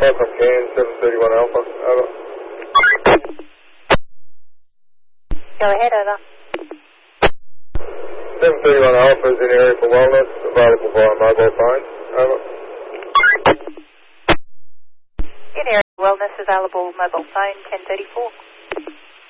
Welcome, Can 731 Alpha. Over. Go ahead, over. 731 Alpha is in area for wellness, available via mobile phone. Over. In area wellness, available mobile phone 1034.